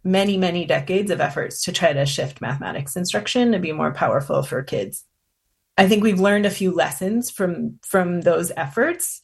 many, many decades of efforts to try to shift mathematics instruction to be more powerful for kids. I think we've learned a few lessons from those efforts.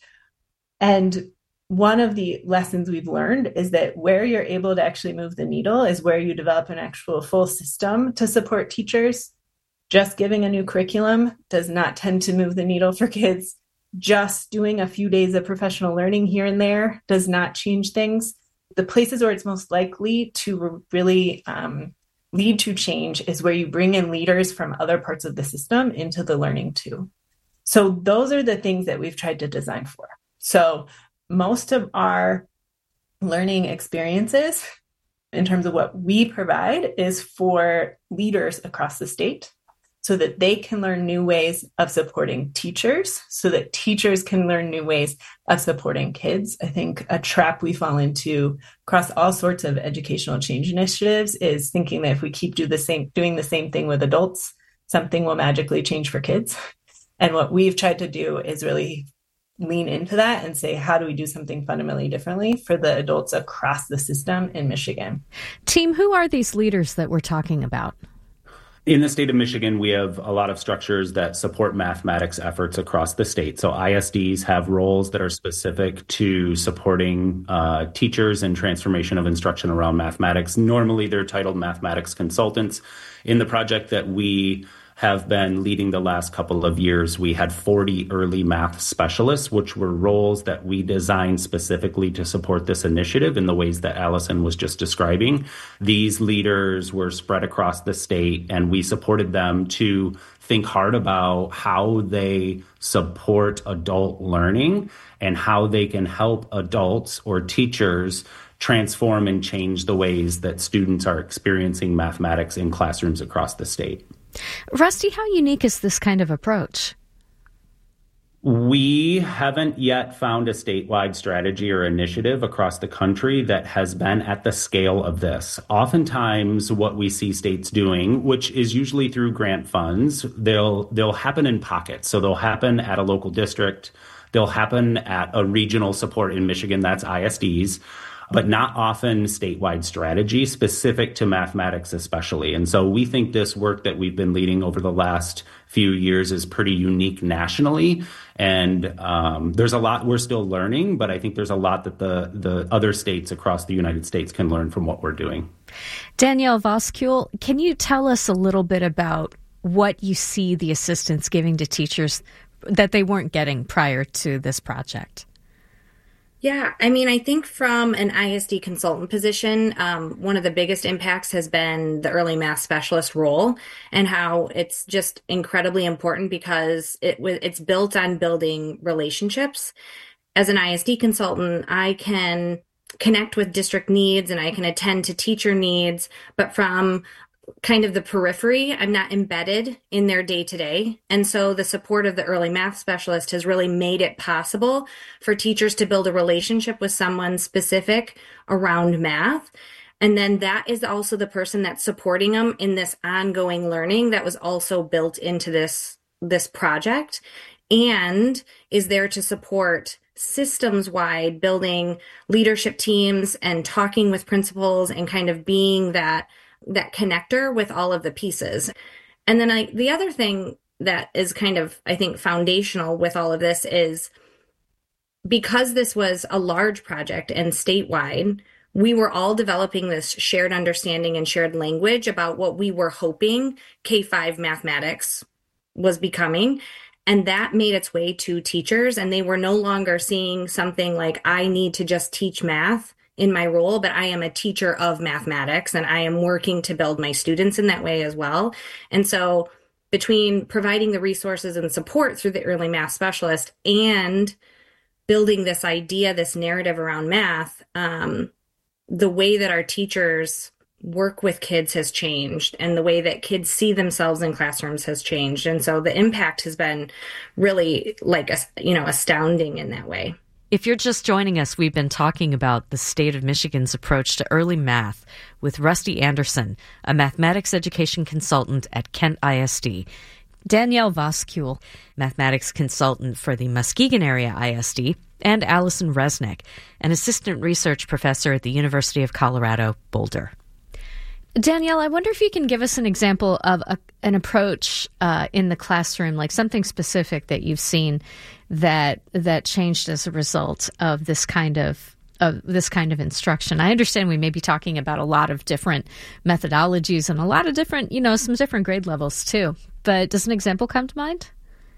And one of the lessons we've learned is that where you're able to actually move the needle is where you develop an actual full system to support teachers. Just giving a new curriculum does not tend to move the needle for kids. Just doing a few days of professional learning here and there does not change things. The places where it's most likely to really lead to change is where you bring in leaders from other parts of the system into the learning too. So those are the things that we've tried to design for. So most of our learning experiences in terms of what we provide is for leaders across the state so that they can learn new ways of supporting teachers, so that teachers can learn new ways of supporting kids. I think a trap we fall into across all sorts of educational change initiatives is thinking that if we keep doing the same thing with adults, something will magically change for kids. And what we've tried to do is really lean into that and say, how do we do something fundamentally differently for the adults across the system in Michigan? Team, who are these leaders that we're talking about? In the state of Michigan, we have a lot of structures that support mathematics efforts across the state. So ISDs have roles that are specific to supporting teachers and transformation of instruction around mathematics. Normally, they're titled mathematics consultants. In the project that we have been leading the last couple of years, we had 40 early math specialists, which were roles that we designed specifically to support this initiative in the ways that Allison was just describing. These leaders were spread across the state, and we supported them to think hard about how they support adult learning and how they can help adults or teachers transform and change the ways that students are experiencing mathematics in classrooms across the state. Rusty, how unique is this kind of approach? We haven't yet found a statewide strategy or initiative across the country that has been at the scale of this. Oftentimes, what we see states doing, which is usually through grant funds, they'll happen in pockets. So they'll happen at a local district. They'll happen at a regional support in Michigan, that's ISDs, but not often statewide strategy specific to mathematics especially. And so we think this work that we've been leading over the last few years is pretty unique nationally. And there's a lot we're still learning, but I think there's a lot that the other states across the United States can learn from what we're doing. Danielle Voskuhl, can you tell us a little bit about what you see the assistants giving to teachers that they weren't getting prior to this project? Yeah, I mean, I think from an ISD consultant position, one of the biggest impacts has been the early math specialist role and how it's just incredibly important because it's built on building relationships. As an ISD consultant, I can connect with district needs and I can attend to teacher needs, but from kind of the periphery, I'm not embedded in their day-to-day. And so the support of the early math specialist has really made it possible for teachers to build a relationship with someone specific around math. And then that is also the person that's supporting them in this ongoing learning that was also built into this project and is there to support systems-wide building leadership teams and talking with principals and kind of being that connector with all of the pieces. And then the other thing that is kind of, I think, foundational with all of this is because this was a large project and statewide, we were all developing this shared understanding and shared language about what we were hoping K-5 mathematics was becoming. And that made its way to teachers, and they were no longer seeing something like, I need to just teach math in my role, but I am a teacher of mathematics and I am working to build my students in that way as well. And so between providing the resources and support through the early math specialist and building this idea, this narrative around math, the way that our teachers work with kids has changed and the way that kids see themselves in classrooms has changed. And so the impact has been really astounding in that way. If you're just joining us, we've been talking about the state of Michigan's approach to early math with Rusty Anderson, a mathematics education consultant at Kent ISD. Danielle Voskuhl, mathematics consultant for the Muskegon Area ISD, and Allison Resnick, an assistant research professor at the University of Colorado, Boulder. Danielle, I wonder if you can give us an example of an approach in the classroom, like something specific that you've seen that changed as a result of this kind of instruction. I understand we may be talking about a lot of different methodologies and a lot of different, some different grade levels too. But does an example come to mind?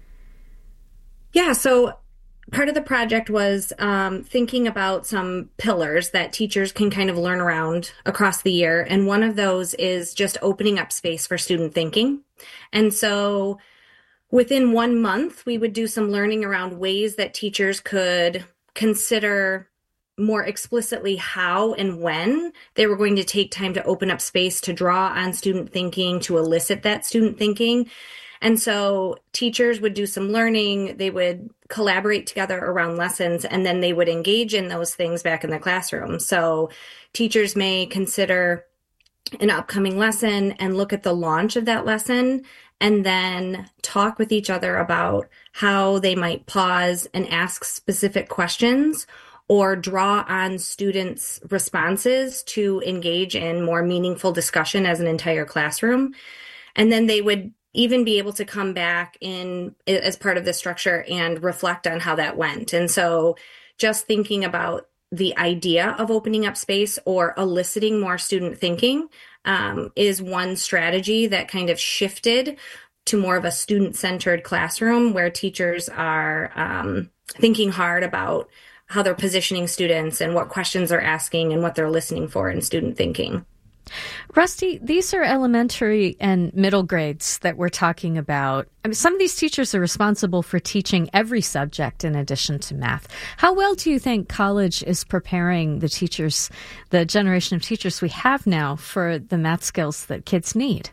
Yeah, so part of the project was thinking about some pillars that teachers can kind of learn around across the year. And one of those is just opening up space for student thinking. And so within 1 month, we would do some learning around ways that teachers could consider more explicitly how and when they were going to take time to open up space to draw on student thinking, to elicit that student thinking. And so teachers would do some learning, they would collaborate together around lessons, and then they would engage in those things back in the classroom. So teachers may consider an upcoming lesson and look at the launch of that lesson, and then talk with each other about how they might pause and ask specific questions or draw on students' responses to engage in more meaningful discussion as an entire classroom. And then they would even be able to come back in as part of the structure and reflect on how that went. And so just thinking about the idea of opening up space or eliciting more student thinking is one strategy that kind of shifted to more of a student-centered classroom where teachers are thinking hard about how they're positioning students and what questions they're asking and what they're listening for in student thinking. Rusty, these are elementary and middle grades that we're talking about. I mean, some of these teachers are responsible for teaching every subject in addition to math. How well do you think college is preparing the teachers, the generation of teachers we have now, for the math skills that kids need?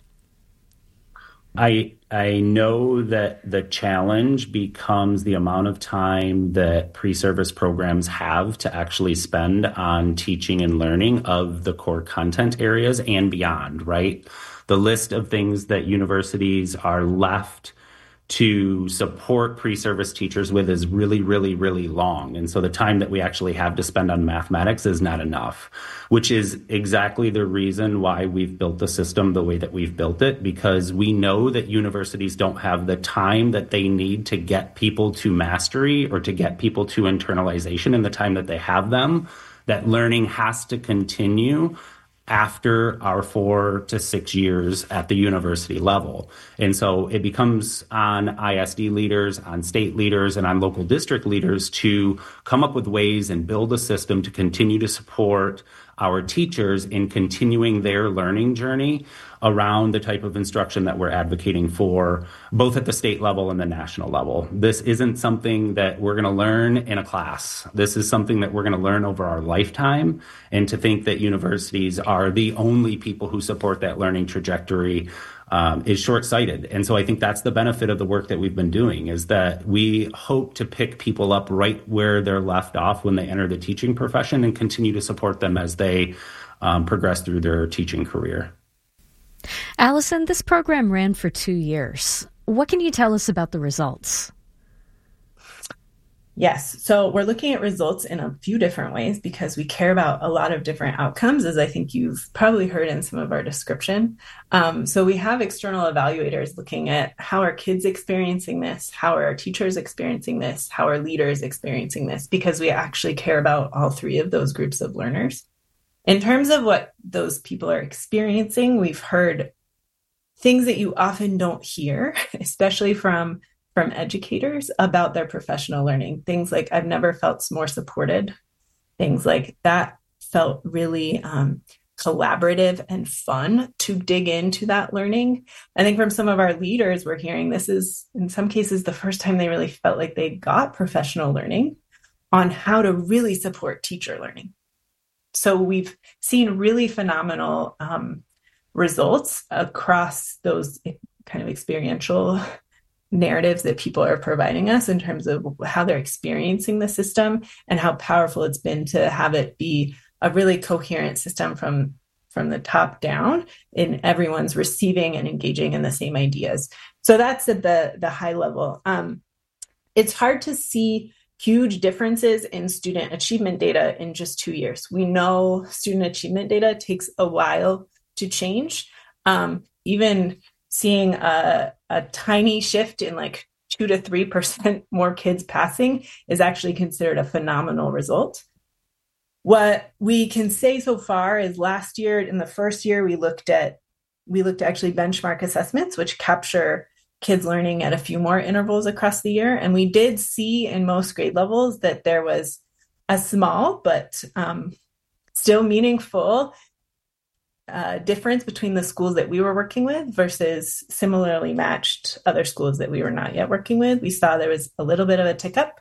I know that the challenge becomes the amount of time that pre-service programs have to actually spend on teaching and learning of the core content areas and beyond, right? The list of things that universities are left to support pre-service teachers with is really, really, really long. And so the time that we actually have to spend on mathematics is not enough, which is exactly the reason why we've built the system the way that we've built it, because we know that universities don't have the time that they need to get people to mastery or to get people to internalization in the time that they have them. That learning has to continue after our 4 to 6 years at the university level. And so it becomes on ISD leaders, on state leaders, and on local district leaders to come up with ways and build a system to continue to support our teachers in continuing their learning journey around the type of instruction that we're advocating for, both at the state level and the national level. This isn't something that we're going to learn in a class. This is something that we're going to learn over our lifetime. And to think that universities are the only people who support that learning trajectory is short-sighted. And so I think that's the benefit of the work that we've been doing, is that we hope to pick people up right where they're left off when they enter the teaching profession and continue to support them as they progress through their teaching career. Allison, this program ran for 2 years. What can you tell us about the results? Yes. So we're looking at results in a few different ways because we care about a lot of different outcomes, as I think you've probably heard in some of our description. So we have external evaluators looking at how are kids experiencing this, how are our teachers experiencing this, how are leaders experiencing this, because we actually care about all three of those groups of learners. In terms of what those people are experiencing, we've heard things that you often don't hear, especially from educators, about their professional learning. Things like, I've never felt more supported. Things like that felt really collaborative and fun to dig into that learning. I think from some of our leaders, we're hearing this is, in some cases, the first time they really felt like they got professional learning on how to really support teacher learning. So we've seen really phenomenal results across those kind of experiential narratives that people are providing us in terms of how they're experiencing the system and how powerful it's been to have it be a really coherent system from the top down, and everyone's receiving and engaging in the same ideas. So that's at the high level. It's hard to see huge differences in student achievement data in just 2 years. We know student achievement data takes a while to change. Even seeing a tiny shift in like 2 to 3% more kids passing is actually considered a phenomenal result. What we can say so far is last year, in the first year, we looked at actually benchmark assessments, which capture kids learning at a few more intervals across the year. And we did see in most grade levels that there was a small but still meaningful difference between the schools that we were working with versus similarly matched other schools that we were not yet working with. We saw there was a little bit of a tick up.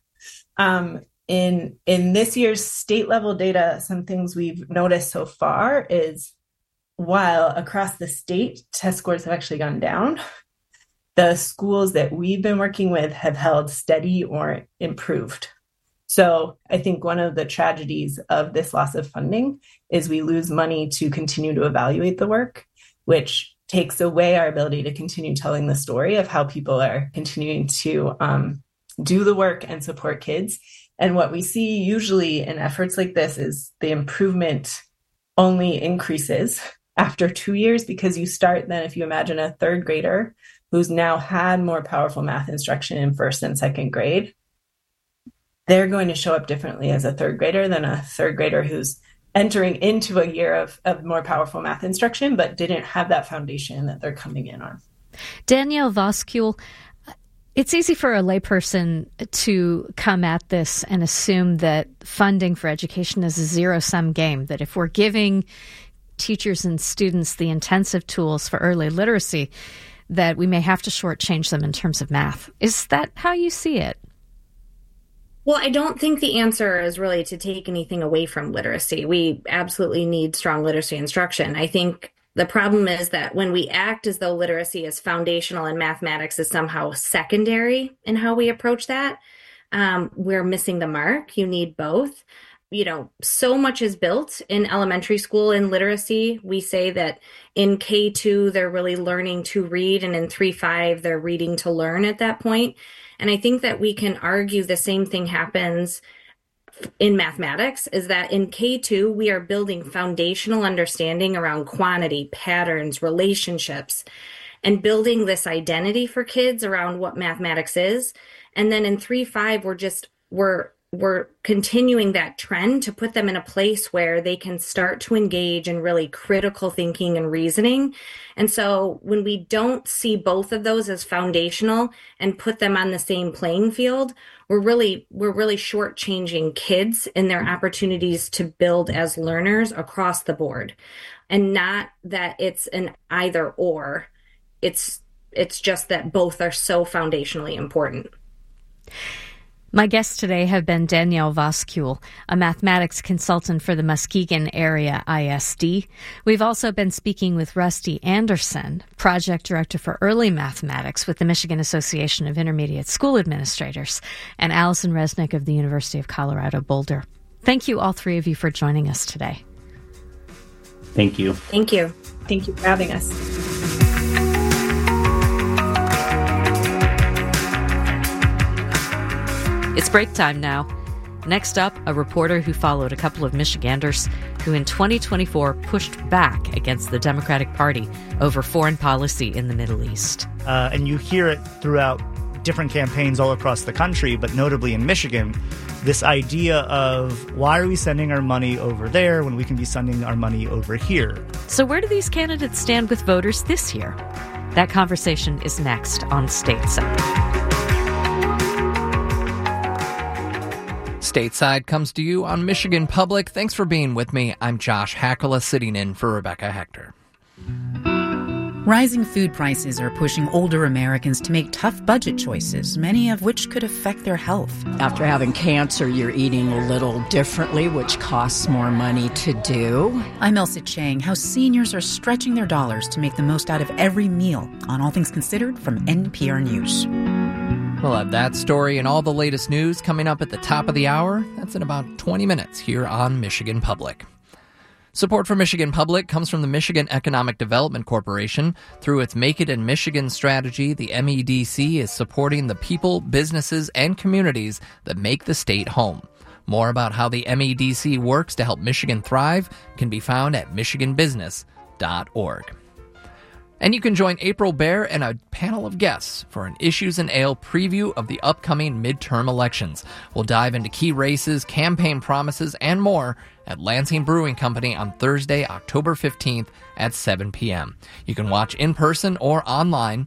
In this year's state level data, some things we've noticed so far is while across the state test scores have actually gone down, the schools that we've been working with have held steady or improved. So I think one of the tragedies of this loss of funding is we lose money to continue to evaluate the work, which takes away our ability to continue telling the story of how people are continuing to do the work and support kids. And what we see usually in efforts like this is the improvement only increases after 2 years, because you start then, if you imagine a third grader who's now had more powerful math instruction in first and second grade, they're going to show up differently as a third grader than a third grader who's entering into a year of more powerful math instruction, but didn't have that foundation that they're coming in on. Danielle Voskuil, it's easy for a layperson to come at this and assume that funding for education is a zero-sum game, that if we're giving teachers and students the intensive tools for early literacy, that we may have to shortchange them in terms of math. Is that how you see it? Well, I don't think the answer is really to take anything away from literacy. We absolutely need strong literacy instruction. I think the problem is that when we act as though literacy is foundational and mathematics is somehow secondary in how we approach that, we're missing the mark. You need both. You know, so much is built in elementary school in literacy. We say that in K2, they're really learning to read, and in 3-5, they're reading to learn at that point. And I think that we can argue the same thing happens in mathematics, is that in K2, we are building foundational understanding around quantity, patterns, relationships, and building this identity for kids around what mathematics is. And then in 3-5, we're continuing that trend to put them in a place where they can start to engage in really critical thinking and reasoning. And so when we don't see both of those as foundational and put them on the same playing field, we're really shortchanging kids in their opportunities to build as learners across the board. And not that it's an either or. It's just that both are so foundationally important. My guests today have been Danielle Voskuil, a mathematics consultant for the Muskegon Area ISD. We've also been speaking with Rusty Anderson, project director for early mathematics with the Michigan Association of Intermediate School Administrators, and Allison Resnick of the University of Colorado Boulder. Thank you, all three of you, for joining us today. Thank you. Thank you. Thank you for having us. It's break time now. Next up, a reporter who followed a couple of Michiganders who in 2024 pushed back against the Democratic Party over foreign policy in the Middle East. And you hear it throughout different campaigns all across the country, but notably in Michigan, this idea of why are we sending our money over there when we can be sending our money over here? So where do these candidates stand with voters this year? That conversation is next on Stateside. Stateside comes to you on Michigan Public. Thanks for being with me. I'm Josh Hakala, sitting in for Rebecca Hector. Rising food prices are pushing older Americans to make tough budget choices, many of which could affect their health. After having cancer, you're eating a little differently, which costs more money to do. I'm Elsa Chang. How seniors are stretching their dollars to make the most out of every meal on All Things Considered from NPR News. We'll have that story and all the latest news coming up at the top of the hour. That's in about 20 minutes here on Michigan Public. Support for Michigan Public comes from the Michigan Economic Development Corporation. Through its Make It in Michigan strategy, the MEDC is supporting the people, businesses, and communities that make the state home. More about how the MEDC works to help Michigan thrive can be found at michiganbusiness.org. michiganpublic.org. And you can join April Baer and a panel of guests for an Issues and Ale preview of the upcoming midterm elections. We'll dive into key races, campaign promises, and more at Lansing Brewing Company on Thursday, October 15th at 7 p.m. You can watch in person or online.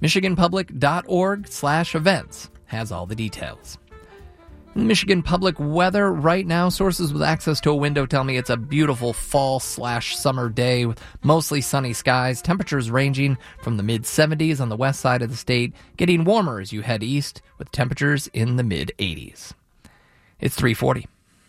michiganpublic.org/events has all the details. Michigan Public weather right now. Sources with access to a window tell me it's a beautiful fall/summer day with mostly sunny skies. Temperatures ranging from the mid-70s on the west side of the state, getting warmer as you head east with temperatures in the mid-80s. It's 3:40.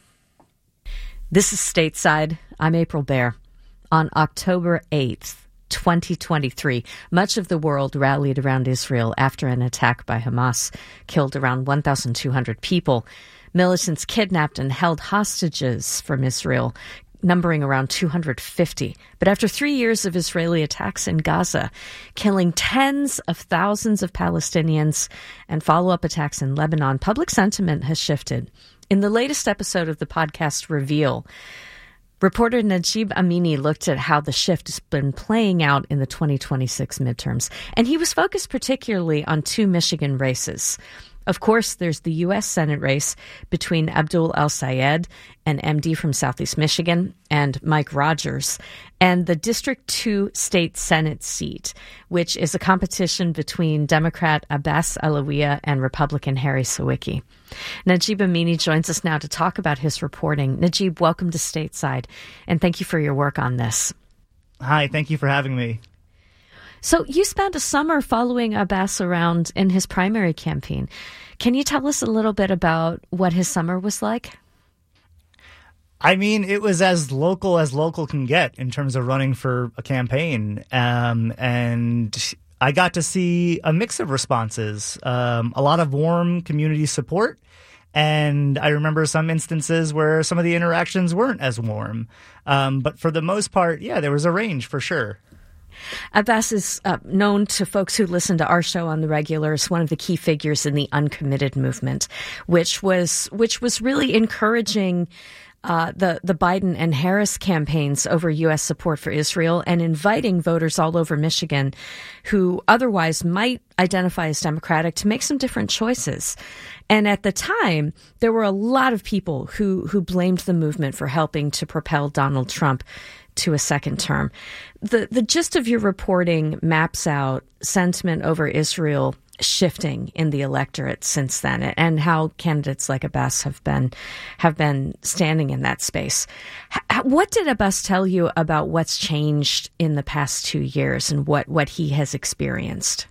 This is Stateside. I'm April Baer. On October 8th, 2023, much of the world rallied around Israel after an attack by Hamas killed around 1,200 people. Militants kidnapped and held hostages from Israel, numbering around 250. But after 3 years of Israeli attacks in Gaza, killing tens of thousands of Palestinians and follow-up attacks in Lebanon, public sentiment has shifted. In the latest episode of the podcast Reveal, reporter Najib Amini looked at how the shift has been playing out in the 2026 midterms, and he was focused particularly on two Michigan races. Of course, there's the U.S. Senate race between Abdul El-Sayed, an MD from Southeast Michigan, and Mike Rogers, and the District 2 state Senate seat, which is a competition between Democrat Abbas Alawiya and Republican Harry Sawicki. Najib Amini joins us now to talk about his reporting. Najib, welcome to Stateside, and thank you for your work on this. Hi, thank you for having me. So you spent a summer following Abbas around in his primary campaign. Can you tell us a little bit about what his summer was like? I mean, it was as local can get in terms of running for a campaign. And I got to see a mix of responses, a lot of warm community support. And I remember some instances where some of the interactions weren't as warm. But for the most part, yeah, there was a range for sure. Abbas is known to folks who listen to our show on the regular as one of the key figures in the Uncommitted movement, which was really encouraging the Biden and Harris campaigns over U.S. support for Israel and inviting voters all over Michigan who otherwise might identify as Democratic to make some different choices. And at the time, there were a lot of people who blamed the movement for helping to propel Donald Trump to a second term. The gist of your reporting maps out sentiment over Israel shifting in the electorate since then, and how candidates like Abbas have been standing in that space. What did Abbas tell you about what's changed in the past 2 years and what he has experienced?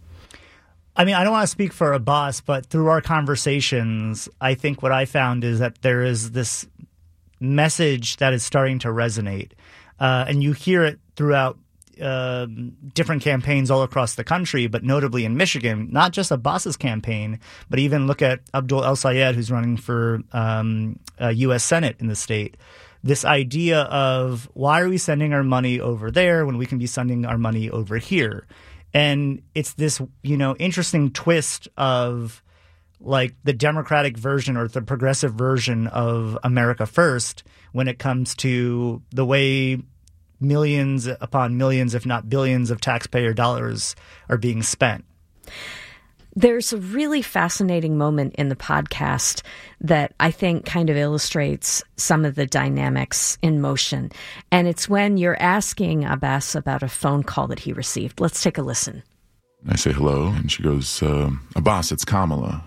I mean, I don't want to speak for Abbas, but through our conversations, I think what I found is that there is this message that is starting to resonate. And you hear it throughout different campaigns all across the country, but notably in Michigan, not just Abbas's campaign, but even look at Abdul El-Sayed, who's running for U.S. Senate in the state. This idea of why are we sending our money over there when we can be sending our money over here? And it's this, interesting twist of like the Democratic version or the progressive version of America First when it comes to the way millions upon millions, if not billions, of taxpayer dollars are being spent. There's a really fascinating moment in the podcast that I think kind of illustrates some of the dynamics in motion. And it's when you're asking Abbas about a phone call that he received. Let's take a listen. I say hello, and she goes, Abbas, it's Kamala.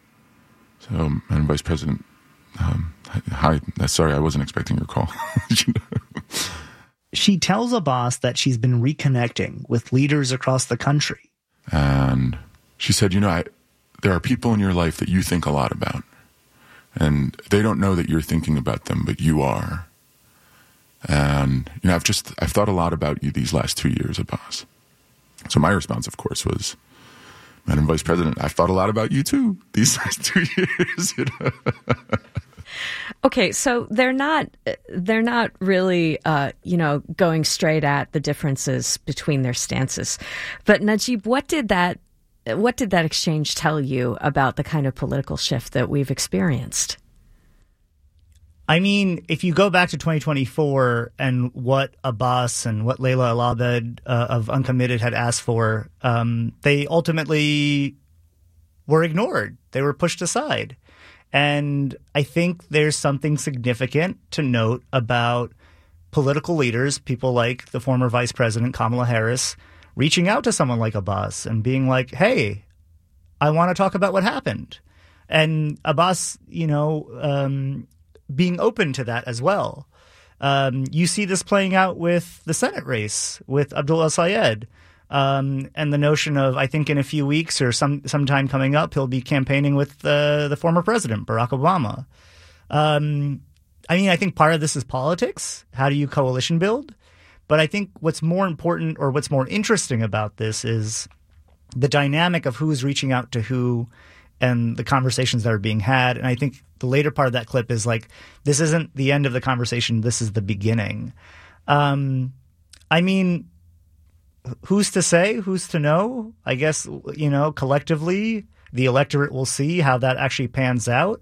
So, Madam Vice President, hi, sorry, I wasn't expecting your call. She tells Abbas that she's been reconnecting with leaders across the country. And she said, there are people in your life that you think a lot about. And they don't know that you're thinking about them, but you are. And, I've thought a lot about you these last 2 years, Abbas. So my response, of course, was, Madam Vice President, I've thought a lot about you too these last 2 years. Okay, so they're not really, going straight at the differences between their stances. But Najib, what did that exchange tell you about the kind of political shift that we've experienced? I mean, if you go back to 2024 and what Abbas and what Layla Al-Abed of Uncommitted had asked for, they ultimately were ignored. They were pushed aside. And I think there's something significant to note about political leaders, people like the former Vice President Kamala Harris, reaching out to someone like Abbas and being like, hey, I want to talk about what happened. And Abbas, being open to that as well. You see this playing out with the Senate race with Abdul El-Sayed. And the notion of, I think in a few weeks or sometime coming up, he'll be campaigning with the former president, Barack Obama. I think part of this is politics. How do you coalition build? But I think what's more important or what's more interesting about this is the dynamic of who's reaching out to who and the conversations that are being had. And I think the later part of that clip is like, this isn't the end of the conversation. This is the beginning. Who's to say? Who's to know? I guess, collectively, the electorate will see how that actually pans out.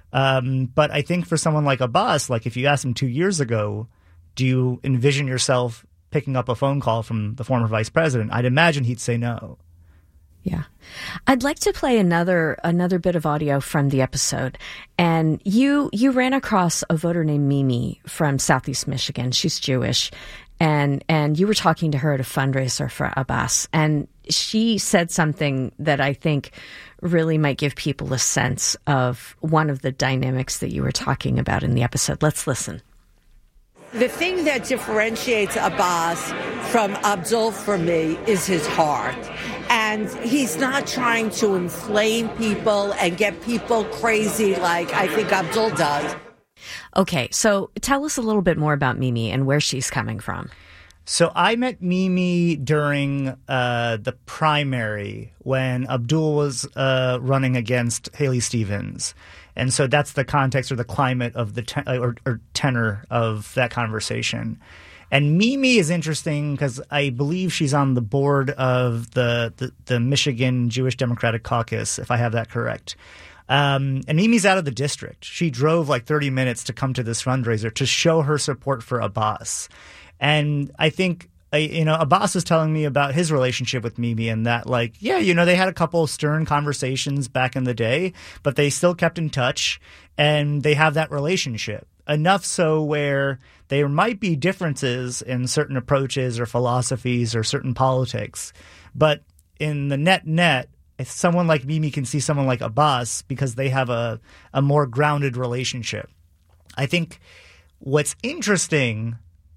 But I think for someone like Abbas, like if you asked him 2 years ago, do you envision yourself picking up a phone call from the former vice president? I'd imagine he'd say no. Yeah. I'd like to play another bit of audio from the episode. And you ran across a voter named Mimi from Southeast Michigan. She's Jewish. And you were talking to her at a fundraiser for Abbas. And she said something that I think really might give people a sense of one of the dynamics that you were talking about in the episode. Let's listen. The thing that differentiates Abbas from Abdul for me is his heart. And he's not trying to inflame people and get people crazy like I think Abdul does. Okay, so tell us a little bit more about Mimi and where she's coming from. So I met Mimi during the primary when Abdul was running against Haley Stevens. And so that's the context or the climate of the or tenor of that conversation. And Mimi is interesting because I believe she's on the board of the Michigan Jewish Democratic Caucus, if I have that correct. And Mimi's out of the district. She drove like 30 minutes to come to this fundraiser to show her support for Abbas. And I think, Abbas was telling me about his relationship with Mimi and that, they had a couple of stern conversations back in the day, but they still kept in touch and they have that relationship. Enough so where there might be differences in certain approaches or philosophies or certain politics. But in the net, if someone like Mimi can see someone like Abbas because they have a more grounded relationship. I think what's interesting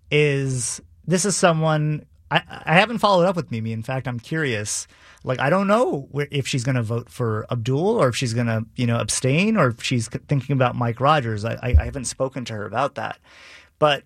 is this is someone I haven't followed up with Mimi. In fact, I'm curious. I don't know if she's going to vote for Abdul or if she's going to, abstain or if she's thinking about Mike Rogers. I haven't spoken to her about that. But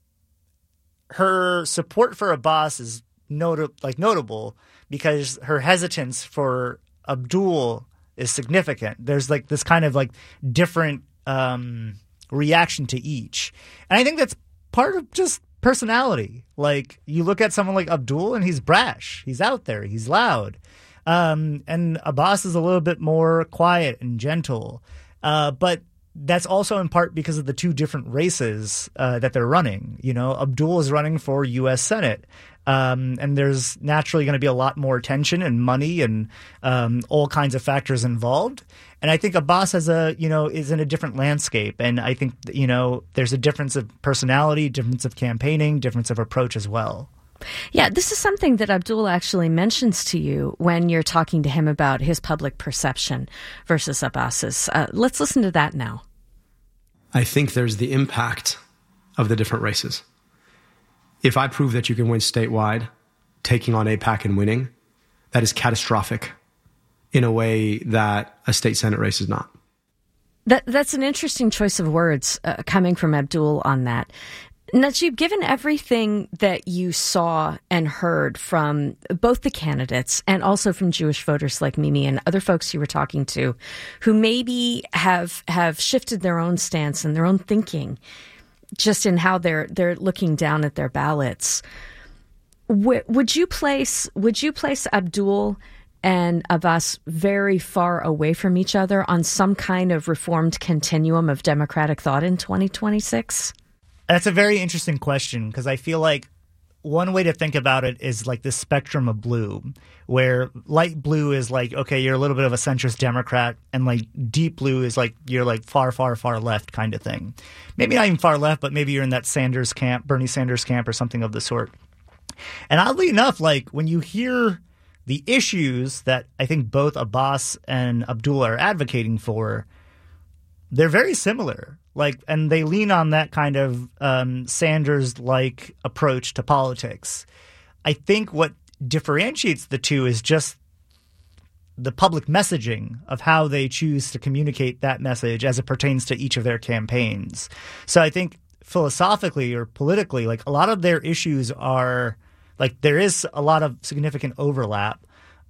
her support for Abbas is notable because her hesitance for Abdul is significant. There's this kind of different reaction to each. And I think that's part of just personality. You look at someone like Abdul and he's brash. He's out there. He's loud. And Abbas is a little bit more quiet and gentle. But that's also in part because of the two different races that they're running. Abdul is running for U.S. Senate. And there's naturally going to be a lot more attention and money and all kinds of factors involved. And I think Abbas is in a different landscape. And I think, there's a difference of personality, difference of campaigning, difference of approach as well. Yeah, this is something that Abdul actually mentions to you when you're talking to him about his public perception versus Abbas's. Let's listen to that now. I think there's the impact of the different races. If I prove that you can win statewide, taking on AIPAC and winning, that is catastrophic in a way that a state Senate race is not. That's an interesting choice of words coming from Abdul on that. Najeeb, given everything that you saw and heard from both the candidates and also from Jewish voters like Mimi and other folks you were talking to who maybe have shifted their own stance and their own thinking just in how they're looking down at their ballots, would you place Abdul and Abbas very far away from each other on some kind of reformed continuum of democratic thought in 2026? That's a very interesting question, because I feel like one way to think about it is like this spectrum of blue, where light blue is like, okay, you're a little bit of a centrist Democrat, and like deep blue is like you're like far, far, far left kind of thing. Maybe not even far left, but maybe you're in that Sanders camp, Bernie Sanders camp, or something of the sort. And oddly enough, like when you hear the issues that I think both Abbas and Abdullah are advocating for, they're very similar. Like, and they lean on that kind of Sanders-like approach to politics. I think what differentiates the two is just the public messaging of how they choose to communicate that message as it pertains to each of their campaigns. So I think philosophically or politically, like a lot of their issues are like there is a lot of significant overlap.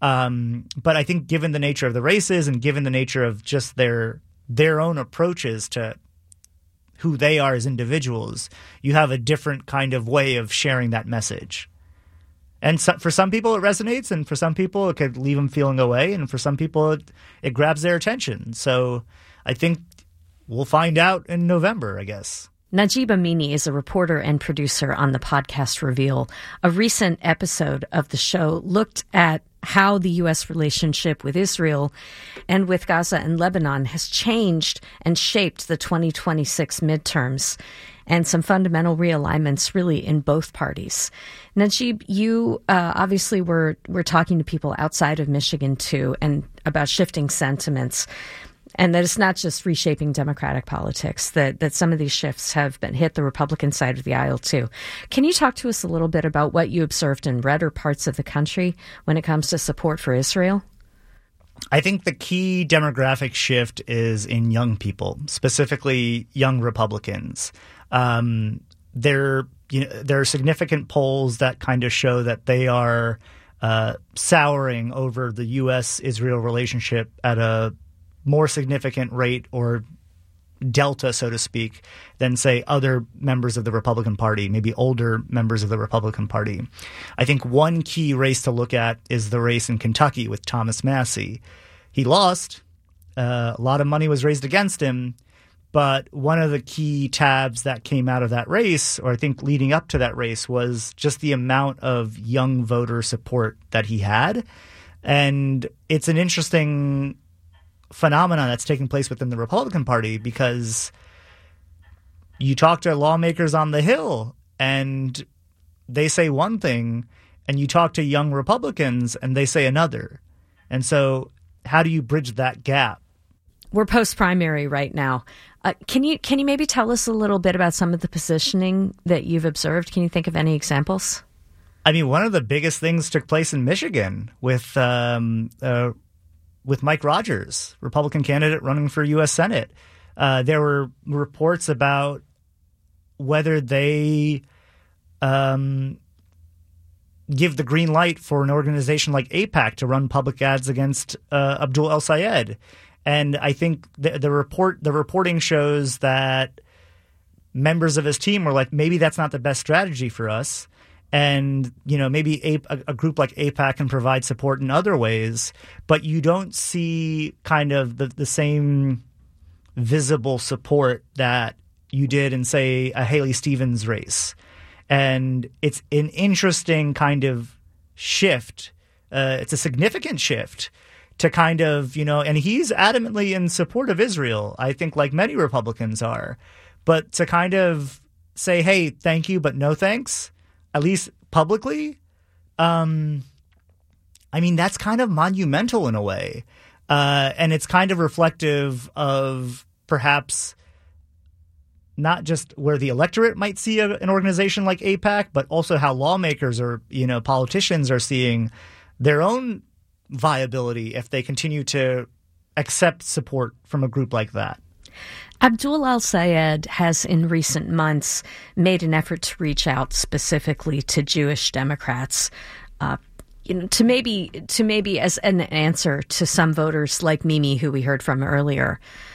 But I think given the nature of the races and given the nature of just their own approaches to who they are as individuals, you have a different kind of way of sharing that message. And so, for some people it resonates, and for some people it could leave them feeling away, and for some people it grabs their attention. So I think we'll find out in November, I guess. Najib Amini is a reporter and producer on the podcast Reveal. A recent episode of the show looked at how the U.S. relationship with Israel and with Gaza and Lebanon has changed and shaped the 2026 midterms, and some fundamental realignments really in both parties. Najib, you obviously were talking to people outside of Michigan too, and about shifting sentiments, and that it's not just reshaping Democratic politics, that some of these shifts have hit the Republican side of the aisle too. Can you talk to us a little bit about what you observed in redder parts of the country when it comes to support for Israel? I think the key demographic shift is in young people, specifically young Republicans. There are significant polls that kind of show that they are souring over the U.S.-Israel relationship at a more significant rate or delta, so to speak, than, say, other members of the Republican Party, maybe older members of the Republican Party. I think one key race to look at is the race in Kentucky with Thomas Massie. He lost. A lot of money was raised against him. But one of the key tabs that came out of that race, or I think leading up to that race, was just the amount of young voter support that he had. And it's an interesting phenomenon that's taking place within the Republican Party, because you talk to lawmakers on the Hill and they say one thing, and you talk to young Republicans and they say another. And so how do you bridge that gap? We're post-primary right now. Can you maybe tell us a little bit about some of the positioning that you've observed? Can you think of any examples? I mean, one of the biggest things took place in Michigan with Mike Rogers, Republican candidate running for U.S. Senate. There were reports about whether they give the green light for an organization like AIPAC to run public ads against Abdul El-Sayed. And I think the reporting shows that members of his team were like, maybe that's not the best strategy for us. And, maybe a group like AIPAC can provide support in other ways, but you don't see kind of the same visible support that you did in, say, a Haley Stevens race. And it's an interesting kind of shift. It's a significant shift to kind of, and he's adamantly in support of Israel, I think, like many Republicans are. But to kind of say, hey, thank you, but no thanks, at least publicly, I mean, that's kind of monumental in a way. And it's kind of reflective of perhaps not just where the electorate might see an organization like AIPAC, but also how lawmakers or, politicians are seeing their own viability if they continue to accept support from a group like that. Abdul El-Sayed has in recent months made an effort to reach out specifically to Jewish Democrats, to maybe as an answer to some voters like Mimi, who we heard from earlier.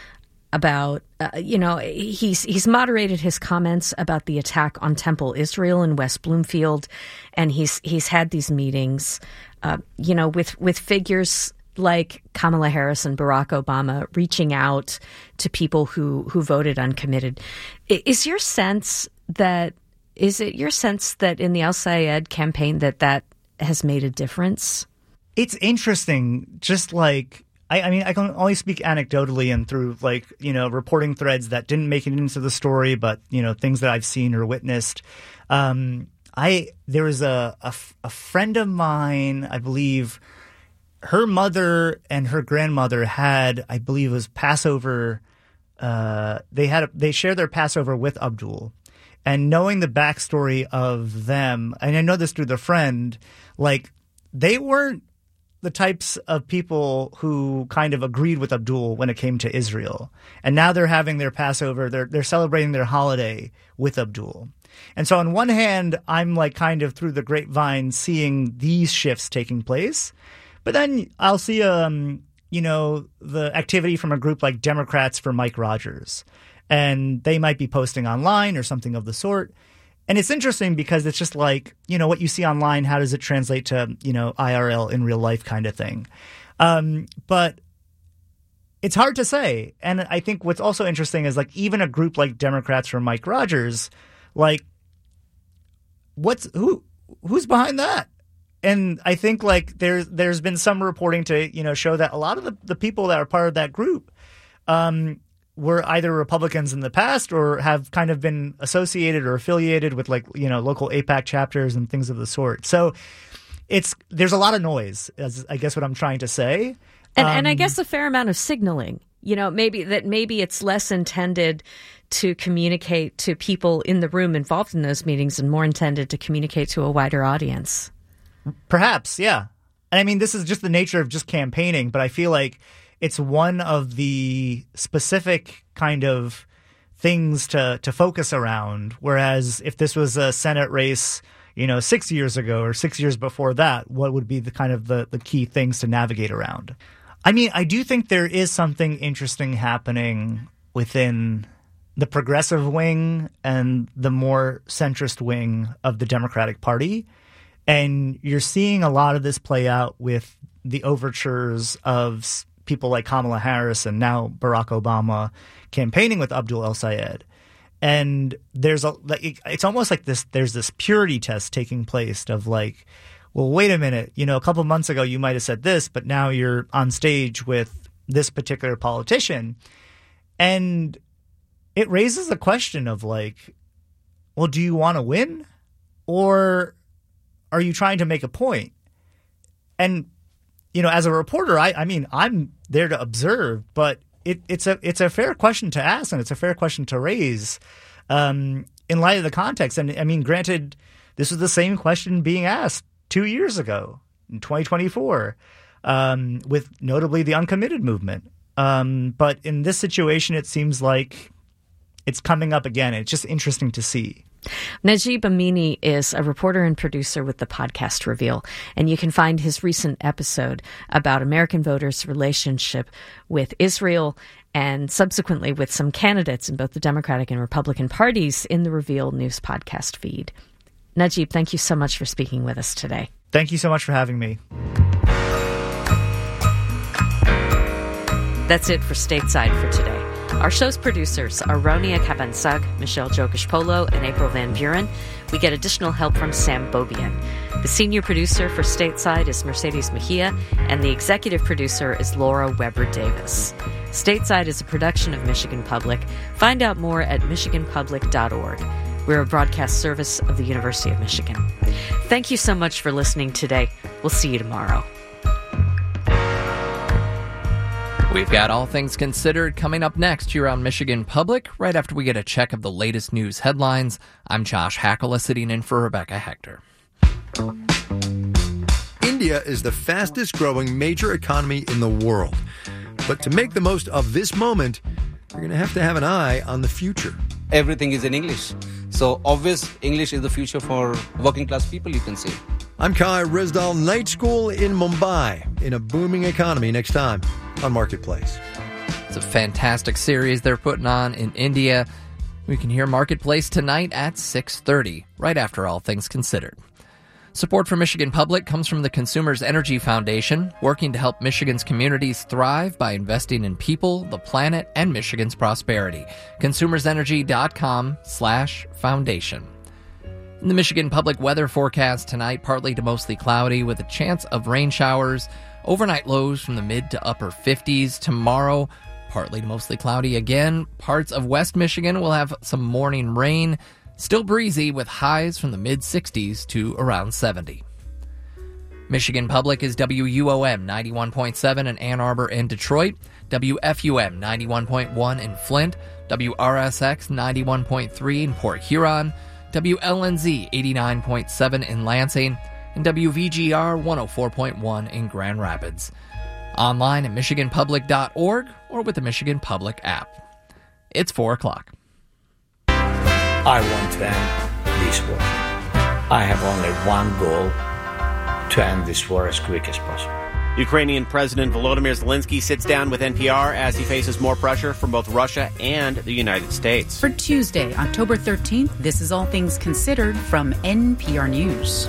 about, he's moderated his comments about the attack on Temple Israel in West Bloomfield, and he's had these meetings, with figures like Kamala Harris and Barack Obama reaching out to people who voted uncommitted. Is it your sense that in the Al-Sayed campaign that has made a difference? It's interesting, just like, I mean, I can only speak anecdotally and through reporting threads that didn't make it into the story, but, things that I've seen or witnessed. There was a friend of mine, I believe, her mother and her grandmother had, I believe it was Passover. They shared their Passover with Abdul. And knowing the backstory of them, and I know this through the friend, they weren't the types of people who kind of agreed with Abdul when it came to Israel. And now they're having their Passover, they're celebrating their holiday with Abdul. And so on one hand, I'm kind of through the grapevine seeing these shifts taking place. But then I'll see, the activity from a group like Democrats for Mike Rogers. And they might be posting online or something of the sort. And it's interesting because it's just what you see online, how does it translate to, IRL in real life kind of thing. But it's hard to say. And I think what's also interesting is even a group like Democrats for Mike Rogers, who's behind that? And I think there's been some reporting to, show that a lot of the people that are part of that group, were either Republicans in the past or have kind of been associated or affiliated with local AIPAC chapters and things of the sort. So there's a lot of noise, is I guess what I'm trying to say. And I guess a fair amount of signaling, maybe it's less intended to communicate to people in the room involved in those meetings and more intended to communicate to a wider audience. Perhaps, yeah. And I mean, this is just the nature of just campaigning, but I feel like it's one of the specific kind of things to focus around. Whereas if this was a Senate race, 6 years ago or 6 years before that, what would be the kind of the key things to navigate around? I mean, I do think there is something interesting happening within the progressive wing and the more centrist wing of the Democratic Party. And you're seeing a lot of this play out with the overtures of people like Kamala Harris and now Barack Obama campaigning with Abdul El-Sayed. And it's almost like there's this purity test taking place of well, wait a minute, a couple months ago you might have said this, but now you're on stage with this particular politician. And it raises the question of well, do you want to win or are you trying to make a point? And as a reporter, I mean, I'm there to observe, but it's a fair question to ask and it's a fair question to raise in light of the context. And I mean, granted, this was the same question being asked 2 years ago in 2024 with notably the uncommitted movement. But in this situation, it seems like it's coming up again. It's just interesting to see. Najib Amini is a reporter and producer with the podcast Reveal, and you can find his recent episode about American voters' relationship with Israel and subsequently with some candidates in both the Democratic and Republican parties in the Reveal News podcast feed. Najib, thank you so much for speaking with us today. Thank you so much for having me. That's it for Stateside for today. Our show's producers are Ronia Kabansag, Michelle Jokish-Polo, and April Van Buren. We get additional help from Sam Bobian. The senior producer for Stateside is Mercedes Mejia, and the executive producer is Laura Weber-Davis. Stateside is a production of Michigan Public. Find out more at michiganpublic.org. We're a broadcast service of the University of Michigan. Thank you so much for listening today. We'll see you tomorrow. We've got All Things Considered coming up next here on Michigan Public, right after we get a check of the latest news headlines. I'm Josh Hackala, sitting in for Rebecca Hector. India is the fastest growing major economy in the world. But to make the most of this moment, you're going to have an eye on the future. Everything is in English. So obvious English is the future for working class people, you can say. I'm Kai Rizdal, Night School in Mumbai, in a booming economy next time on Marketplace. It's a fantastic series they're putting on in India. We can hear Marketplace tonight at 6:30, right after All Things Considered. Support for Michigan Public comes from the Consumers Energy Foundation, working to help Michigan's communities thrive by investing in people, the planet, and Michigan's prosperity. consumersenergy.com/foundation. In the Michigan Public weather forecast tonight, partly to mostly cloudy with a chance of rain showers. Overnight lows from the mid to upper 50s. Tomorrow, partly to mostly cloudy again. Parts of West Michigan will have some morning rain. Still breezy with highs from the mid-60s to around 70. Michigan Public is WUOM 91.7 in Ann Arbor and Detroit, WFUM 91.1 in Flint, WRSX 91.3 in Port Huron, WLNZ 89.7 in Lansing, and WVGR 104.1 in Grand Rapids. Online at michiganpublic.org or with the Michigan Public app. It's 4 o'clock. I want to end this war. I have only one goal: to end this war as quick as possible. Ukrainian President Volodymyr Zelensky sits down with NPR as he faces more pressure from both Russia and the United States. For Tuesday, October 13th, this is All Things Considered from NPR News.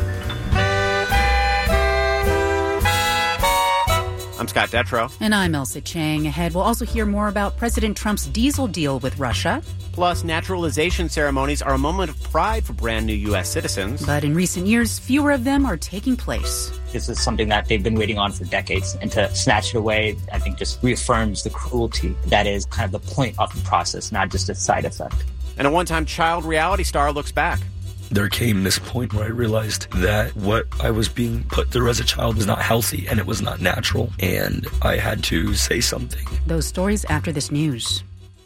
I'm Scott Detrow. And I'm Elsa Chang. Ahead, we'll also hear more about President Trump's diesel deal with Russia. Plus, naturalization ceremonies are a moment of pride for brand new U.S. citizens. But in recent years, fewer of them are taking place. This is something that they've been waiting on for decades. And to snatch it away, I think just reaffirms the cruelty that is kind of the point of the process, not just a side effect. And a one-time child reality star looks back. There came this point where I realized that what I was being put through as a child was not healthy and it was not natural, and I had to say something. Those stories after this news.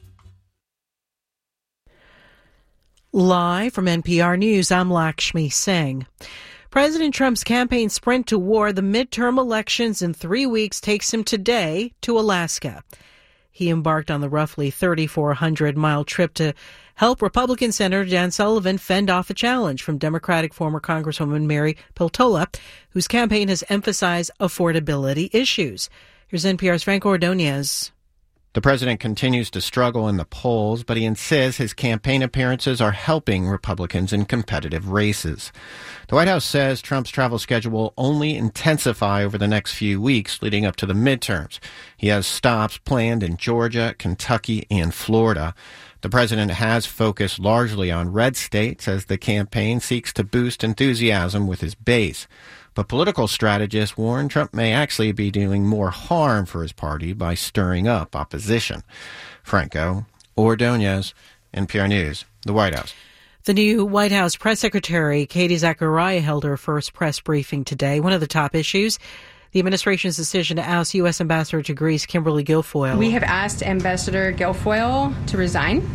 Live from NPR News, I'm Lakshmi Singh. President Trump's campaign sprint to war, the midterm elections in 3 weeks, takes him today to Alaska. He embarked on the roughly 3,400-mile trip to help Republican Senator Dan Sullivan fend off a challenge from Democratic former Congresswoman Mary Peltola, whose campaign has emphasized affordability issues. Here's NPR's Franco Ordonez. The president continues to struggle in the polls, but he insists his campaign appearances are helping Republicans in competitive races. The White House says Trump's travel schedule will only intensify over the next few weeks leading up to the midterms. He has stops planned in Georgia, Kentucky, and Florida. The president has focused largely on red states as the campaign seeks to boost enthusiasm with his base. But political strategists warn Trump may actually be doing more harm for his party by stirring up opposition. Franco Ordonez, NPR News, the White House. The new White House press secretary, Katie Zachariah, held her first press briefing today. One of the top issues, the administration's decision to oust U.S. Ambassador to Greece, Kimberly Guilfoyle. We have asked Ambassador Guilfoyle to resign.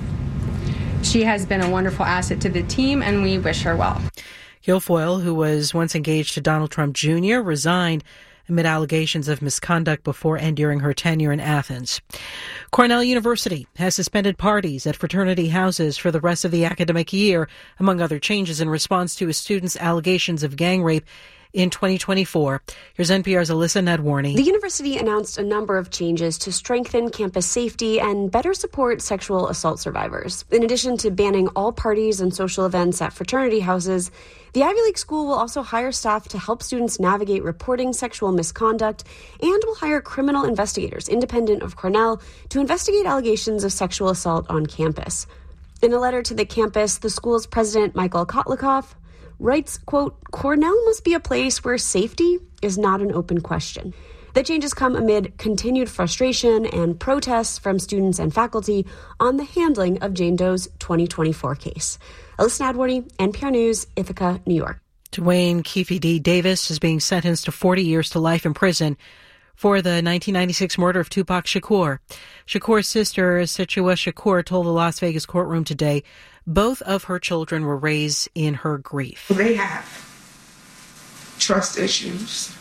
She has been a wonderful asset to the team, and we wish her well. Guilfoyle, who was once engaged to Donald Trump Jr., resigned amid allegations of misconduct before and during her tenure in Athens. Cornell University has suspended parties at fraternity houses for the rest of the academic year, among other changes in response to a student's allegations of gang rape in 2024. Here's NPR's Alyssa Nadwarny. The university announced a number of changes to strengthen campus safety and better support sexual assault survivors. In addition to banning all parties and social events at fraternity houses, the Ivy League school will also hire staff to help students navigate reporting sexual misconduct and will hire criminal investigators independent of Cornell to investigate allegations of sexual assault on campus. In a letter to the campus, the school's president, Michael Kotlikoff, writes, quote, "Cornell must be a place where safety is not an open question." The changes come amid continued frustration and protests from students and faculty on the handling of Jane Doe's 2024 case. Alyssa Nadworny, NPR News, Ithaca, New York. Dwayne Keefe D. Davis is being sentenced to 40 years to life in prison for the 1996 murder of Tupac Shakur. Shakur's sister, Situa Shakur, told the Las Vegas courtroom today both of her children were raised in her grief. They have trust issues,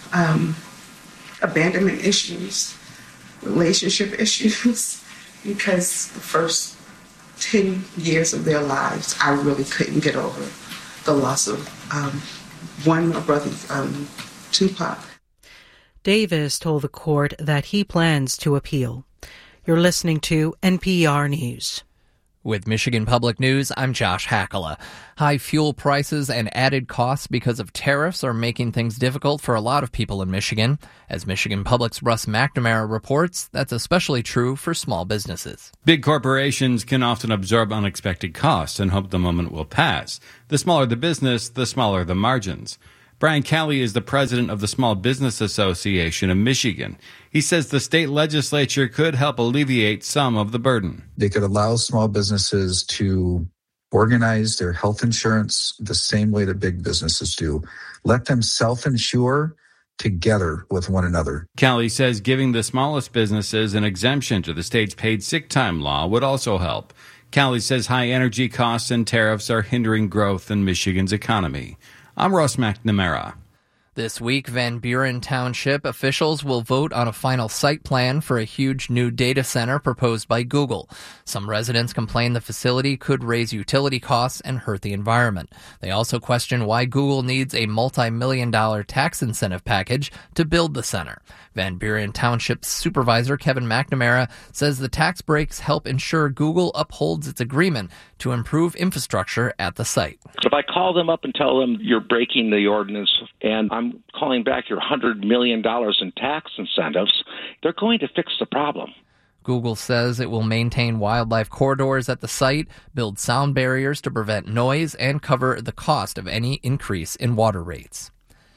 abandonment issues, relationship issues, because the first 10 years of their lives, I really couldn't get over the loss of one brother, Tupac. Davis told the court that he plans to appeal. You're listening to NPR News. With Michigan Public News, I'm Josh Hakala. High fuel prices and added costs because of tariffs are making things difficult for a lot of people in Michigan. As Michigan Public's Russ McNamara reports, that's especially true for small businesses. Big corporations can often absorb unexpected costs and hope the moment will pass. The smaller the business, the smaller the margins. Brian Calley is the president of the Small Business Association of Michigan. He says the state legislature could help alleviate some of the burden. They could allow small businesses to organize their health insurance the same way that big businesses do. Let them self-insure together with one another. Calley says giving the smallest businesses an exemption to the state's paid sick time law would also help. Calley says high energy costs and tariffs are hindering growth in Michigan's economy. I'm Russ McNamara. This week, Van Buren Township officials will vote on a final site plan for a huge new data center proposed by Google. Some residents complain the facility could raise utility costs and hurt the environment. They also question why Google needs a multi-million-dollar tax incentive package to build the center. Van Buren Township Supervisor Kevin McNamara says the tax breaks help ensure Google upholds its agreement to improve infrastructure at the site. So if I call them up and tell them you're breaking the ordinance and I'm calling back your $100 million in tax incentives, they're going to fix the problem. Google says it will maintain wildlife corridors at the site, build sound barriers to prevent noise, and cover the cost of any increase in water rates.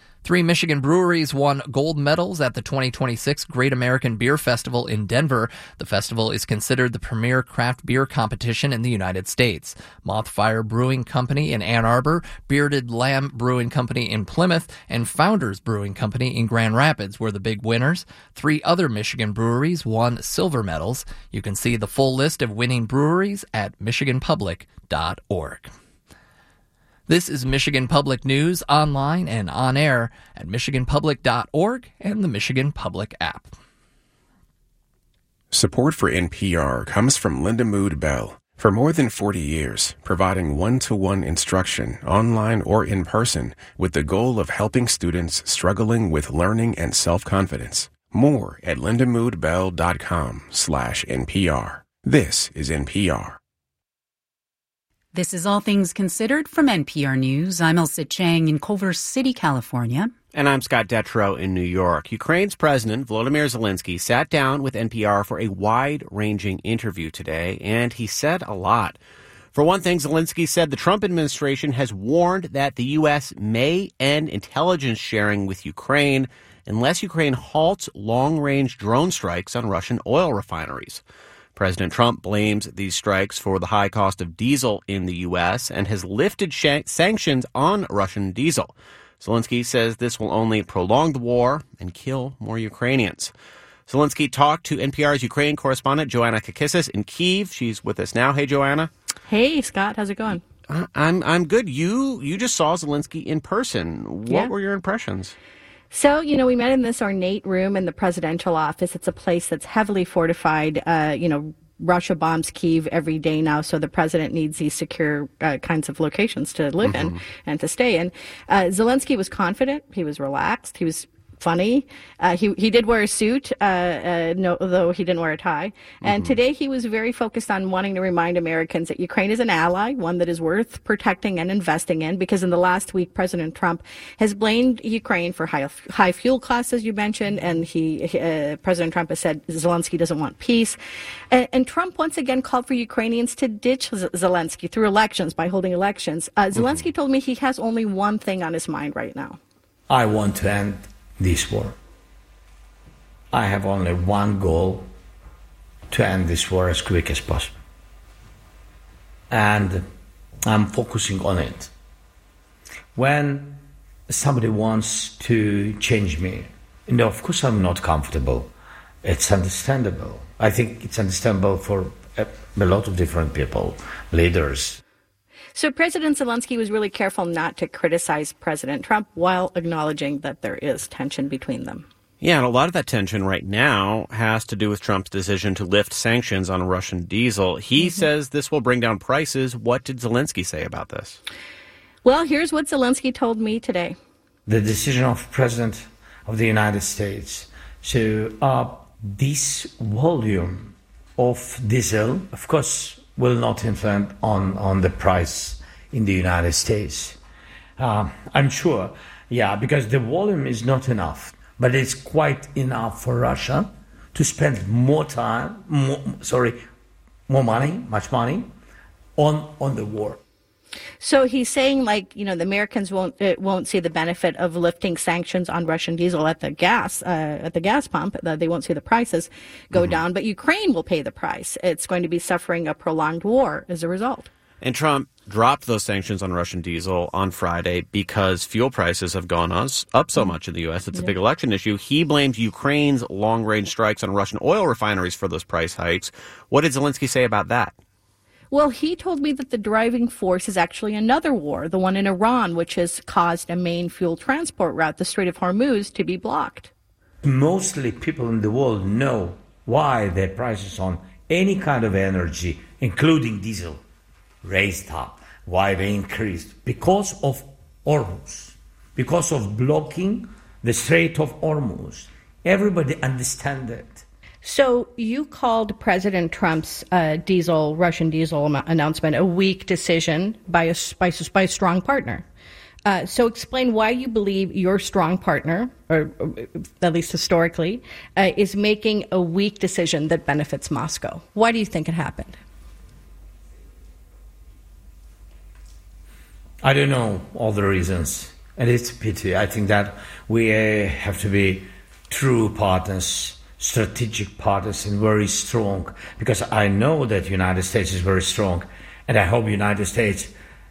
3 Michigan breweries won gold medals at the 2026 Great American Beer Festival in Denver. The festival is considered the premier craft beer competition in the United States. Mothfire Brewing Company in Ann Arbor, Bearded Lamb Brewing Company in Plymouth, and Founders Brewing Company in Grand Rapids were the big winners. 3 other Michigan breweries won silver medals. You can see the full list of winning breweries at michiganpublic.org. This is Michigan Public News, online and on air at michiganpublic.org and the Michigan Public app. Support for NPR comes from Linda Mood Bell. For more than 40 years, providing one-to-one instruction, online or in person, with the goal of helping students struggling with learning and self-confidence. More at lindamoodbell.com/NPR. This is NPR. This is All Things Considered from NPR News. I'm Elsa Chang in Culver City, California. And I'm Scott Detrow in New York. Ukraine's President Volodymyr Zelensky sat down with NPR for a wide-ranging interview today, and he said a lot. For one thing, Zelensky said the Trump administration has warned that the U.S. may end intelligence sharing with Ukraine unless Ukraine halts long-range drone strikes on Russian oil refineries. President Trump blames these strikes for the high cost of diesel in the U.S. and has lifted sanctions on Russian diesel. Zelensky says this will only prolong the war and kill more Ukrainians. Zelensky talked to NPR's Ukraine correspondent Joanna Kakissis in Kyiv. She's with us now. Hey, Joanna. Hey, Scott. How's it going? I'm good. You just saw Zelensky in person. What were your impressions? So, we met in this ornate room in the presidential office. It's a place that's heavily fortified. Russia bombs Kyiv every day now, so the president needs these secure kinds of locations to live in and to stay in. Zelensky was confident. He was relaxed. He was funny. He did wear a suit, though he didn't wear a tie. And today he was very focused on wanting to remind Americans that Ukraine is an ally, one that is worth protecting and investing in, because in the last week, President Trump has blamed Ukraine for high fuel costs, as you mentioned, and President Trump has said Zelensky doesn't want peace. And Trump once again called for Ukrainians to ditch Zelensky through elections, by holding elections. Zelensky told me he has only one thing on his mind right now. I want to end this war. I have only one goal: to end this war as quick as possible. And I'm focusing on it. When somebody wants to change me, of course I'm not comfortable. It's understandable. I think it's understandable for a lot of different people, leaders. So President Zelensky was really careful not to criticize President Trump while acknowledging that there is tension between them. Yeah, and a lot of that tension right now has to do with Trump's decision to lift sanctions on Russian diesel. He says this will bring down prices. What did Zelensky say about this? Well, here's what Zelensky told me today. The decision of President of the United States to up this volume of diesel, of course, will not influence on the price in the United States. I'm sure, because the volume is not enough, but it's quite enough for Russia to spend more money, much money, on the war. So he's saying, the Americans won't see the benefit of lifting sanctions on Russian diesel at the gas pump. They won't see the prices go down, but Ukraine will pay the price. It's going to be suffering a prolonged war as a result. And Trump dropped those sanctions on Russian diesel on Friday because fuel prices have gone up so much in the U.S. It's a big election issue. He blamed Ukraine's long-range strikes on Russian oil refineries for those price hikes. What did Zelensky say about that? Well, he told me that the driving force is actually another war, the one in Iran, which has caused a main fuel transport route, the Strait of Hormuz, to be blocked. Mostly people in the world know why the prices on any kind of energy, including diesel, raised up, why they increased. Because of Hormuz, because of blocking the Strait of Hormuz. Everybody understands it. So you called President Trump's Russian diesel announcement a weak decision by a strong partner. So explain why you believe your strong partner, or at least historically, is making a weak decision that benefits Moscow. Why do you think it happened? I don't know all the reasons, and it's a pity. I think that we have to be true partners, strategic partners, and very strong, because I know that the United States is very strong, and I hope the United States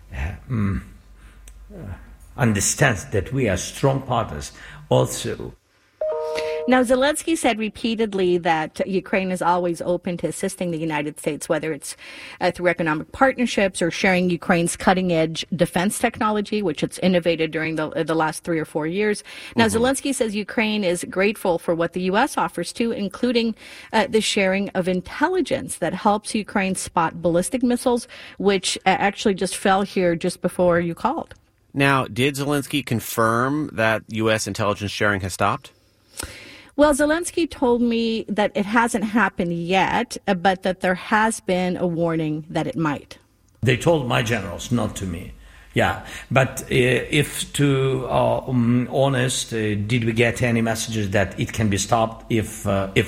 understands that we are strong partners also. Now, Zelensky said repeatedly that Ukraine is always open to assisting the United States, whether it's through economic partnerships or sharing Ukraine's cutting-edge defense technology, which it's innovated during the last 3 or 4 years. Now, Zelensky says Ukraine is grateful for what the U.S. offers, too, including the sharing of intelligence that helps Ukraine spot ballistic missiles, which actually just fell here just before you called. Now, did Zelensky confirm that U.S. intelligence sharing has stopped? Well, Zelensky told me that it hasn't happened yet, but that there has been a warning that it might. They told my generals, not to me. Yeah, but if to honest, did we get any messages that it can be stopped if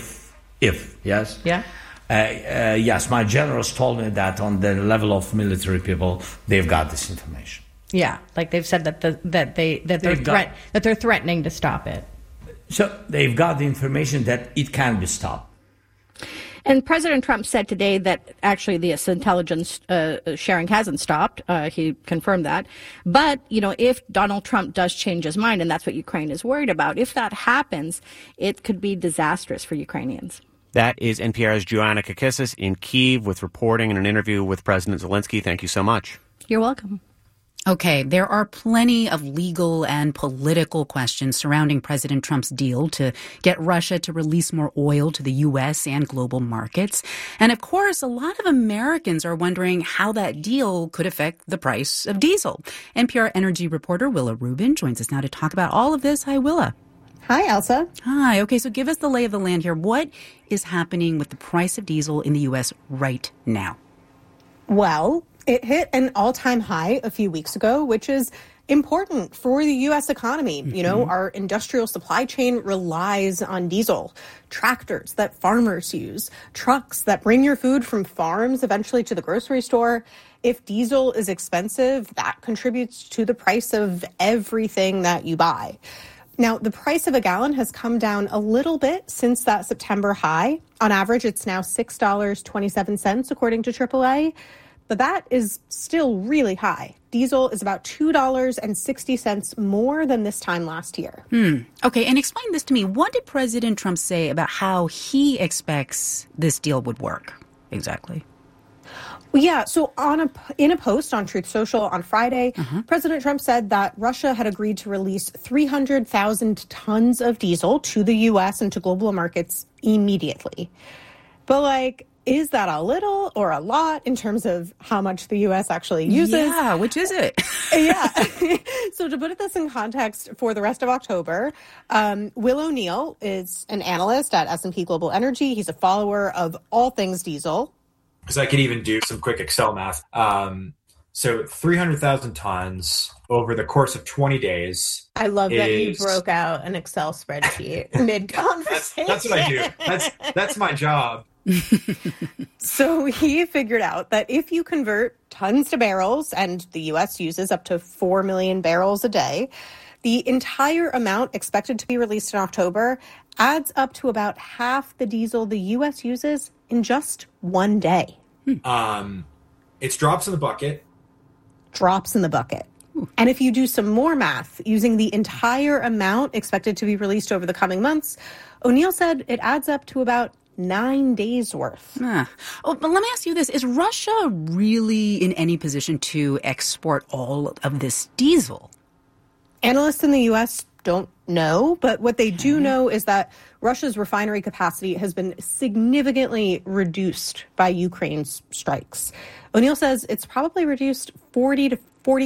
yes? Yeah. Yes, my generals told me that on the level of military people, they've got this information. Yeah, like they've said that they're threatening to stop it. So they've got the information that it can be stopped. And President Trump said today that actually this intelligence sharing hasn't stopped. He confirmed that. But, if Donald Trump does change his mind, and that's what Ukraine is worried about, if that happens, it could be disastrous for Ukrainians. That is NPR's Joanna Kakissis in Kyiv with reporting and an interview with President Zelensky. Thank you so much. You're welcome. Okay, there are plenty of legal and political questions surrounding President Trump's deal to get Russia to release more oil to the U.S. and global markets. And of course, a lot of Americans are wondering how that deal could affect the price of diesel. NPR energy reporter Willa Rubin joins us now to talk about all of this. Hi, Willa. Hi, Elsa. Hi. Okay, so give us the lay of the land here. What is happening with the price of diesel in the U.S. right now? Well, it hit an all-time high a few weeks ago, which is important for the U.S. economy. Mm-hmm. Our industrial supply chain relies on diesel, tractors that farmers use, trucks that bring your food from farms eventually to the grocery store. If diesel is expensive, that contributes to the price of everything that you buy. Now, the price of a gallon has come down a little bit since that September high. On average, it's now $6.27, according to AAA. But that is still really high. Diesel is about $2.60 more than this time last year. Okay, and explain this to me. What did President Trump say about how he expects this deal would work exactly? Yeah, so in a post on Truth Social on Friday, President Trump said that Russia had agreed to release 300,000 tons of diesel to the U.S. and to global markets immediately. But is that a little or a lot in terms of how much the U.S. actually uses? Yeah, which is it? Yeah. So to put this in context for the rest of October, Will O'Neill is an analyst at S&P Global Energy. He's a follower of all things diesel. Because I could even do some quick Excel math. So 300,000 tons over the course of 20 days. I love that you broke out an Excel spreadsheet mid-conversation. That's what I do. That's my job. So he figured out that if you convert tons to barrels, and the U.S. uses up to 4 million barrels a day, the entire amount expected to be released in October adds up to about half the diesel the U.S. uses in just one day. It's drops in the bucket. Drops in the bucket. And if you do some more math using the entire amount expected to be released over the coming months, O'Neill said it adds up to about 9 days worth. Oh, but let me ask you this. Is Russia really in any position to export all of this diesel? Analysts in the U.S. don't know, but what they do know is that Russia's refinery capacity has been significantly reduced by Ukraine's strikes. O'Neill says it's probably reduced 40 to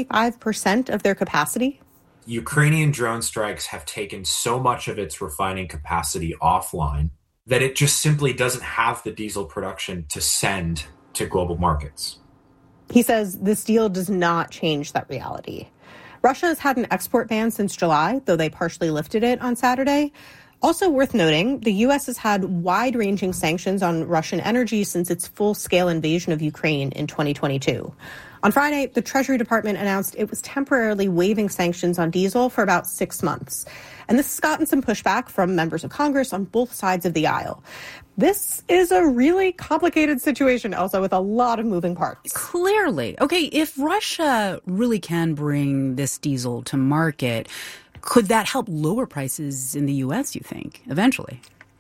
45% of their capacity. Ukrainian drone strikes have taken so much of its refining capacity offline that it just simply doesn't have the diesel production to send to global markets. He says this deal does not change that reality. Russia has had an export ban since July, though they partially lifted it on Saturday. Also worth noting, the U.S. has had wide-ranging sanctions on Russian energy since its full-scale invasion of Ukraine in 2022. On Friday, the Treasury Department announced it was temporarily waiving sanctions on diesel for about 6 months. And this has gotten some pushback from members of Congress on both sides of the aisle. This is a really complicated situation, Elsa, with a lot of moving parts. Clearly. Okay, if Russia really can bring this diesel to market, could that help lower prices in the U.S., you think, eventually?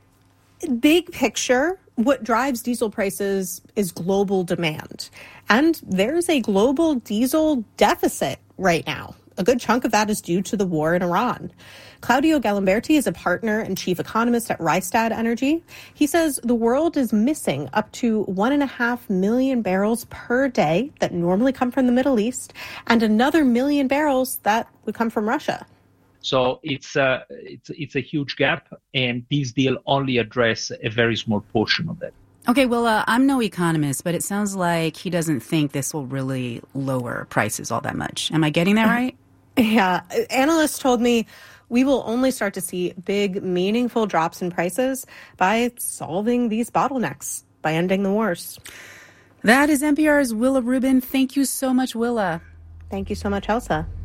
Big picture, what drives diesel prices is global demand. And there's a global diesel deficit right now. A good chunk of that is due to the war in Iran. Claudio Galimberti is a partner and chief economist at Rystad Energy. He says the world is missing up to 1.5 million barrels per day that normally come from the Middle East, and another million barrels that would come from Russia. So it's a huge gap, and this deal only addresses a very small portion of that. Okay, well, I'm no economist, but it sounds like he doesn't think this will really lower prices all that much. Am I getting that right? Yeah. Analysts told me we will only start to see big, meaningful drops in prices by solving these bottlenecks, by ending the wars. That is NPR's Willa Rubin. Thank you so much, Willa. Thank you so much, Elsa.